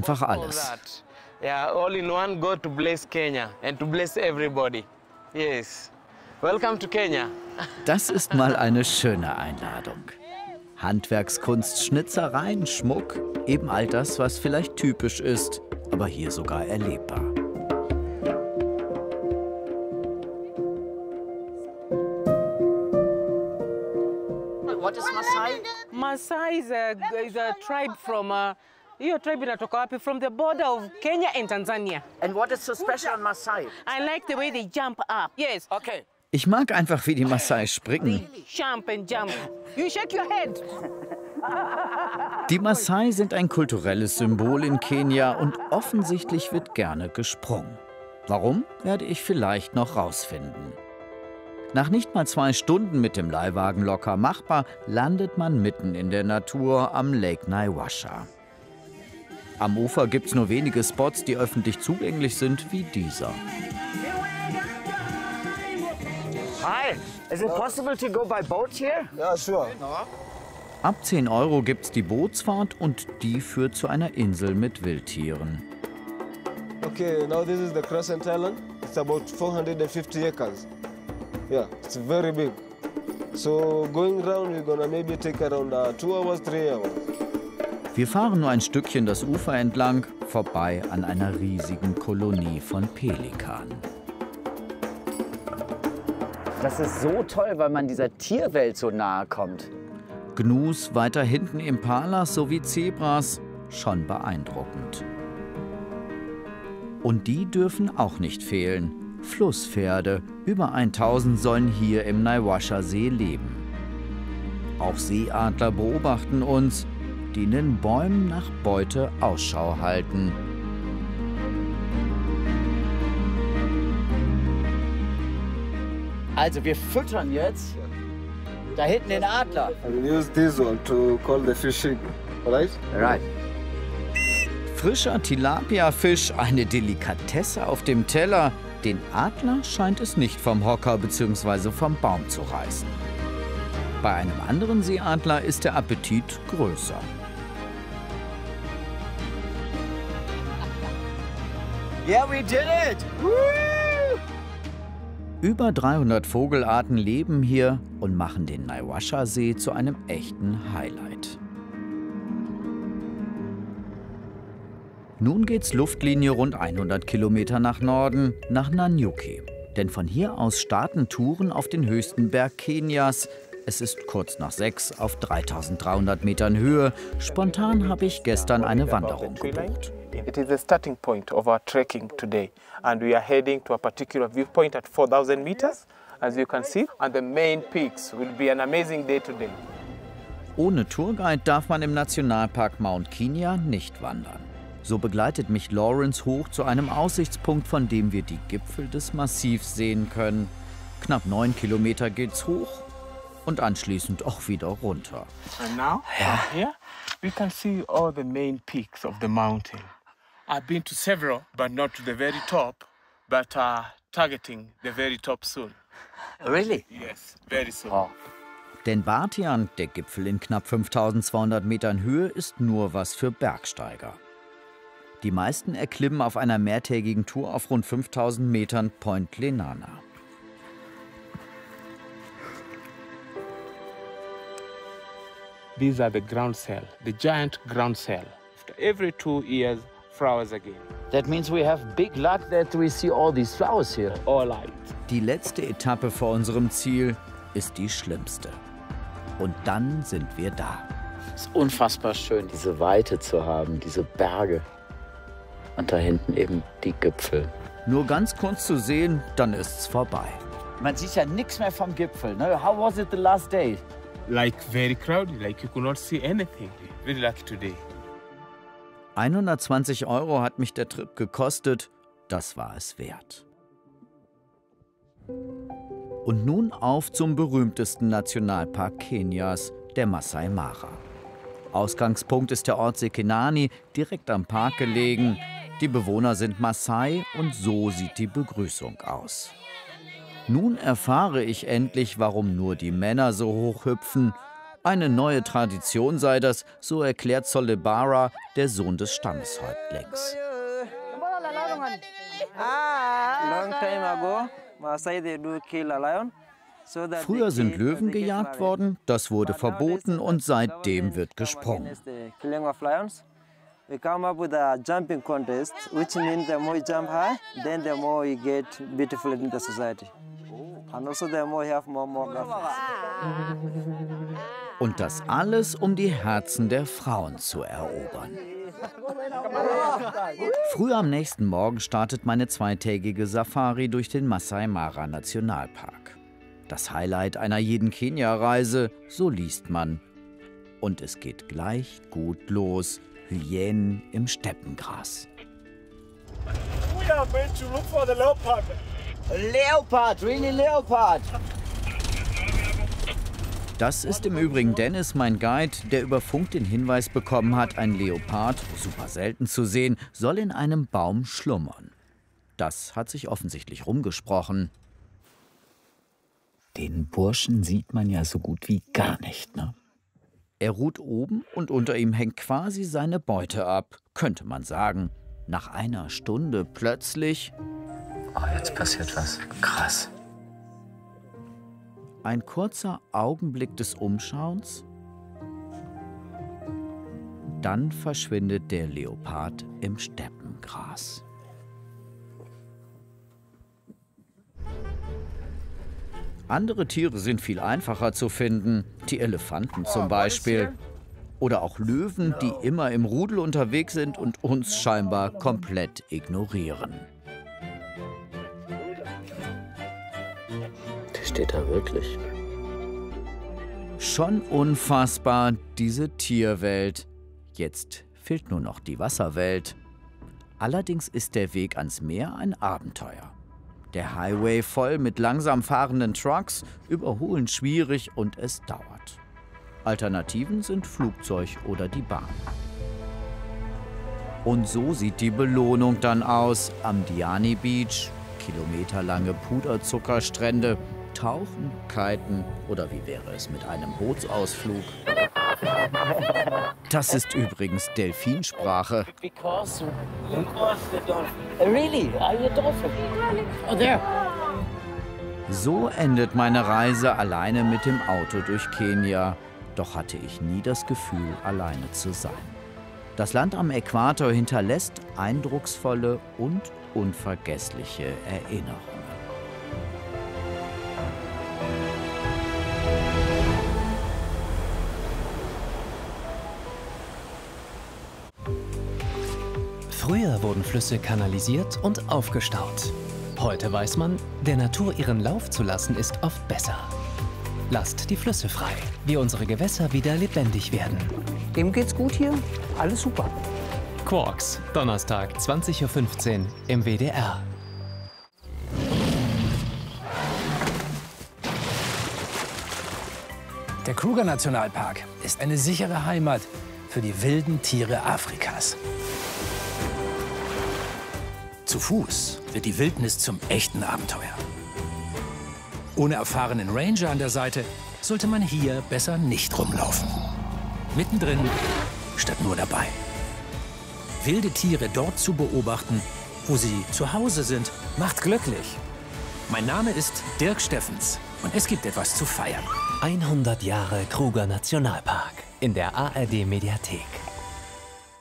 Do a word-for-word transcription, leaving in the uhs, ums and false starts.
einfach alles. Yeah, all in one go to bless Kenya and to bless everybody. Yes. Welcome to Kenya. Das ist mal eine schöne Einladung. Handwerkskunst, Schnitzereien, Schmuck, eben all das, was vielleicht typisch ist, aber hier sogar erlebbar. What is Maasai? Maasai is a, is a tribe from uh, your tribe inatoka wapi? From the border of Kenya and Tanzania. And what is so special on Maasai? I like the way they jump up. Yes. Okay. Ich mag einfach, wie die Maasai springen. They jump and jump. You shake your head. Die Maasai sind ein kulturelles Symbol in Kenia und offensichtlich wird gerne gesprungen. Warum, werde ich vielleicht noch rausfinden. Nach nicht mal zwei Stunden mit dem Leihwagen locker machbar, landet man mitten in der Natur am Lake Naivasha. Am Ufer gibt es nur wenige Spots, die öffentlich zugänglich sind, wie dieser. Hi, is it possible to go by boat here? Yeah, sure. Ab zehn Euro gibt es die Bootsfahrt und die führt zu einer Insel mit Wildtieren. Okay, now this is the Crescent Island. It's about four hundred fifty acres. Yeah, it's very big. So going around, we're gonna maybe take around uh, two hours, three hours. Wir fahren nur ein Stückchen das Ufer entlang, vorbei an einer riesigen Kolonie von Pelikanen. Das ist so toll, weil man dieser Tierwelt so nahe kommt. Gnus, weiter hinten Impalas sowie Zebras, schon beeindruckend. Und die dürfen auch nicht fehlen. Flusspferde, über tausend sollen hier im Naivasha-See leben. Auch Seeadler beobachten uns, die in den Bäumen nach Beute Ausschau halten. Also wir füttern jetzt da hinten den Adler. I will use this one to call the fishing, alright? Right. Frischer Tilapia-Fisch, eine Delikatesse auf dem Teller. Den Adler scheint es nicht vom Hocker bzw. vom Baum zu reißen. Bei einem anderen Seeadler ist der Appetit größer. Yeah, we did it! Woo! Über dreihundert Vogelarten leben hier und machen den Naivasha-See zu einem echten Highlight. Nun geht's Luftlinie rund hundert Kilometer nach Norden, nach Nanyuki. Denn von hier aus starten Touren auf den höchsten Berg Kenias. Es ist kurz nach sechs auf dreitausenddreihundert Metern Höhe. Spontan habe ich gestern eine Wanderung gebucht. It is the starting point of our trekking today, and we are heading to a particular viewpoint at four thousand meters, as you can see, and the main peaks. Will be an amazing day today. Ohne Tourguide darf man im Nationalpark Mount Kenya nicht wandern. So begleitet mich Lawrence hoch zu einem Aussichtspunkt, von dem wir die Gipfel des Massivs sehen können. Knapp neun Kilometer geht's hoch und anschließend auch wieder runter. And now, from here, we can see all the main peaks of the mountain. I've been to several, but not to the very top, but uh, targeting the very top soon. Really? Yes, very soon. Oh. Denn Batian, der Gipfel in knapp fünftausendzweihundert Metern Höhe, ist nur was für Bergsteiger. Die meisten erklimmen auf einer mehrtägigen Tour auf rund fünftausend Metern Point Lenana. These are the ground cell, the giant ground cell. Every two years, flowers again. That means we have big luck that we see all these flowers here. All light. Die letzte Etappe vor unserem Ziel ist die schlimmste. Und dann sind wir da. Es ist unfassbar schön, diese Weite zu haben, diese Berge. Und da hinten eben die Gipfel. Nur ganz kurz zu sehen, dann ist's vorbei. Man sieht ja nichts mehr vom Gipfel. Ne? How was it the last day? Like very crowded, like you could not see anything. Very lucky today. hundertzwanzig Euro hat mich der Trip gekostet, das war es wert. Und nun auf zum berühmtesten Nationalpark Kenias, der Masai Mara. Ausgangspunkt ist der Ort Sekenani, direkt am Park gelegen. Die Bewohner sind Maasai und so sieht die Begrüßung aus. Nun erfahre ich endlich, warum nur die Männer so hoch hüpfen. Eine neue Tradition sei das, so erklärt Solebara, der Sohn des Stammeshäuptlings. Früher sind Löwen gejagt worden, das wurde verboten und seitdem wird gesprungen. We come up with a jumping contest, which means the more you jump high, then the more you get beautiful in the society. And also the more you have more more girlfriends. Und das alles, um die Herzen der Frauen zu erobern. Früh am nächsten Morgen startet meine zweitägige Safari durch den Masai Mara Nationalpark. Das Highlight einer jeden Kenia-Reise, so liest man. Und es geht gleich gut los. Hyänen im Steppengras. We are going to look for the leopard. Leopard, really leopard. Das ist im Übrigen Dennis, mein Guide, der über Funk den Hinweis bekommen hat, ein Leopard, super selten zu sehen, soll in einem Baum schlummern. Das hat sich offensichtlich rumgesprochen. Den Burschen sieht man ja so gut wie gar nicht, ne? Er ruht oben und unter ihm hängt quasi seine Beute ab, könnte man sagen. Nach einer Stunde plötzlich... Oh, jetzt passiert was. Krass. Ein kurzer Augenblick des Umschauens. Dann verschwindet der Leopard im Steppengras. Andere Tiere sind viel einfacher zu finden, die Elefanten zum Beispiel. Oder auch Löwen, die immer im Rudel unterwegs sind und uns scheinbar komplett ignorieren. Der steht da wirklich. Schon unfassbar, diese Tierwelt. Jetzt fehlt nur noch die Wasserwelt. Allerdings ist der Weg ans Meer ein Abenteuer. Der Highway voll mit langsam fahrenden Trucks, Überholen schwierig und es dauert. Alternativen sind Flugzeug oder die Bahn. Und so sieht die Belohnung dann aus am Diani Beach. Kilometerlange Puderzuckerstrände, Tauchen, Kiten oder wie wäre es mit einem Bootsausflug? Das ist übrigens Delfinsprache. Because, because the dolphin. Really? Are you a dolphin? Oh, there. So endet meine Reise alleine mit dem Auto durch Kenia. Doch hatte ich nie das Gefühl, alleine zu sein. Das Land am Äquator hinterlässt eindrucksvolle und unvergessliche Erinnerungen. Früher wurden Flüsse kanalisiert und aufgestaut. Heute weiß man, der Natur ihren Lauf zu lassen, ist oft besser. Lasst die Flüsse frei, wie unsere Gewässer wieder lebendig werden. Dem geht's gut hier? Alles super. Quarks, Donnerstag, zwanzig Uhr fünfzehn im W D R. Der Kruger-Nationalpark ist eine sichere Heimat für die wilden Tiere Afrikas. Zu Fuß wird die Wildnis zum echten Abenteuer. Ohne erfahrenen Ranger an der Seite sollte man hier besser nicht rumlaufen. Mittendrin statt nur dabei. Wilde Tiere dort zu beobachten, wo sie zu Hause sind, macht glücklich. Mein Name ist Dirk Steffens und es gibt etwas zu feiern. hundert Jahre Kruger Nationalpark in der A R D Mediathek.